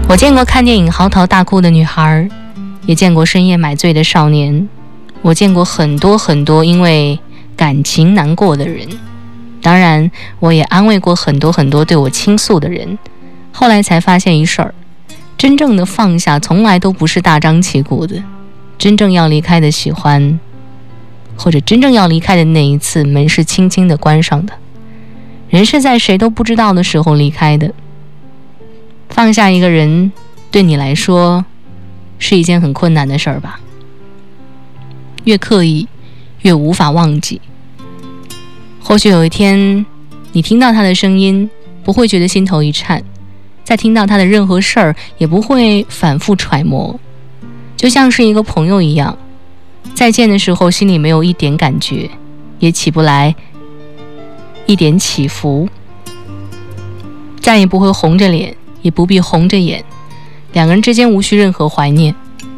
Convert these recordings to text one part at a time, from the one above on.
我见过看电影嚎啕大哭的女孩，也见过深夜买醉的少年，我见过很多很多因为感情难过的人，当然我也安慰过很多很多对我倾诉的人。后来才发现一事儿，真正的放下从来都不是大张旗鼓的，真正要离开的喜欢，或者真正要离开的那一次，门是轻轻地关上的，人是在谁都不知道的时候离开的。放下一个人对你来说是一件很困难的事儿吧，越刻意越无法忘记。或许有一天你听到他的声音不会觉得心头一颤，再听到他的任何事儿也不会反复揣摩，就像是一个朋友一样，再见的时候心里没有一点感觉，也起不来一点起伏，再也不会红着脸，也不必红着眼，两个人之间无需任何怀念。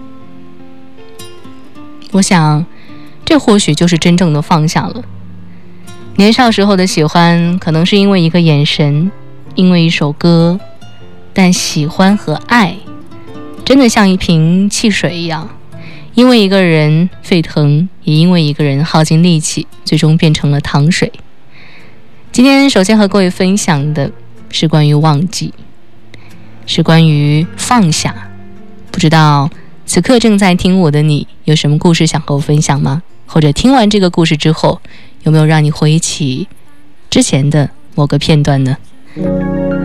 我想这或许就是真正的放下了。年少时候的喜欢可能是因为一个眼神，因为一首歌，但喜欢和爱真的像一瓶汽水一样，因为一个人沸腾，也因为一个人耗尽力气，最终变成了糖水。今天首先和各位分享的是关于忘记，是关于放下。不知道此刻正在听我的你有什么故事想和我分享吗？或者听完这个故事之后，有没有让你回忆起之前的某个片段呢？